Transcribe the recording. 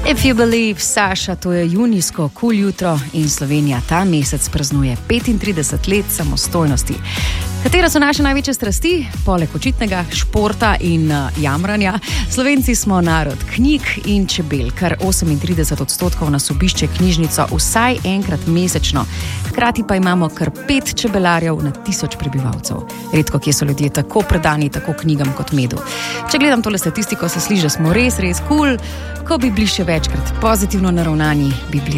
If you believe, Saša, to je junijsko cool jutro in Slovenija ta mesec praznuje 35 let samostojnosti. Katere so naše največje strasti? Poleg očitnega športa in jamranja. Slovenci smo narod knjig in čebel, kar 38% nas obišče knjižnico vsaj enkrat mesečno. Hkrati pa imamo kar 5 čebelarjev na 1000 prebivalcev. Redko kje so ljudje tako predani tako knjigam kot medu. Če gledam tole statistiko, se sliši, da smo res cool. Ko bi bili še večkrat pozitivno naravnani, bi bili